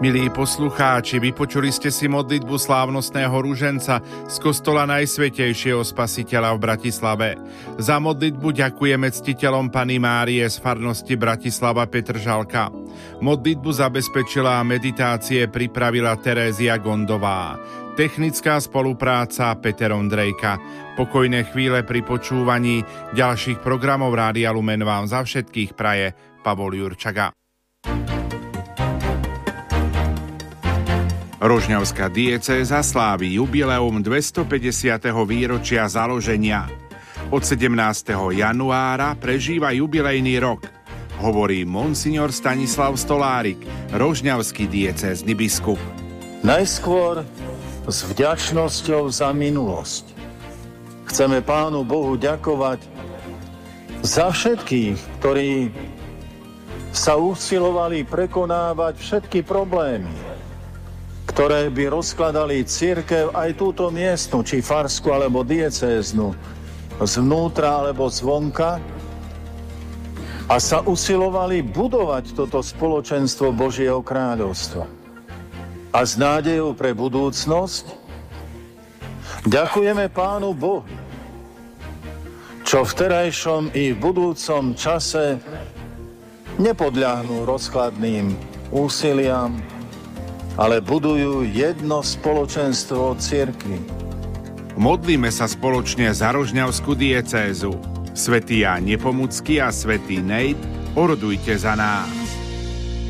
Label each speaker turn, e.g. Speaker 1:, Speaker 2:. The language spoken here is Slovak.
Speaker 1: Milí poslucháči, vypočuli ste si modlitbu slávnostného ruženca z kostola Najsvätejšieho Spasiteľa v Bratislave. Za modlitbu ďakujeme ctiteľom Panny Márie z farnosti Bratislava Petržalka. Modlitbu zabezpečila a meditácie pripravila Terézia Gondová. Technická spolupráca Peter Ondrejka. Pokojné chvíle pri počúvaní ďalších programov Rádia Lumen vám za všetkých praje Pavol Jurčaga. Rožňavská diecéza slávi jubileum 250. výročia založenia. Od 17. januára prežíva jubilejný rok, hovorí monsignor Stanislav Stolárik, rožňavský diecézny biskup.
Speaker 2: Najskôr s vďačnosťou za minulosť. Chceme Pánu Bohu ďakovať za všetkých, ktorí sa usilovali prekonávať všetky problémy, ktoré by rozkladali cirkev, aj túto miestnu, či farskú, alebo diecéznu, zvnútra alebo zvonka, a sa usilovali budovať toto spoločenstvo Božieho kráľovstva. A s nádejou pre budúcnosť ďakujeme Pánu Bohu, čo v terajšom i v budúcom čase nepodľahnú rozkladným úsiliam, ale budujú jedno spoločenstvo cirkvi.
Speaker 1: Modlíme sa spoločne za rožňavskú diecézu. Svätý Ján Nepomucký a svätý Nejt, orodujte za nás.